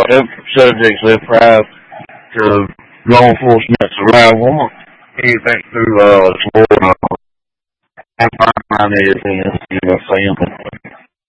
subjects left prize to law enforcement survival. Anything through Florida. I'm finding everything, you know, saying.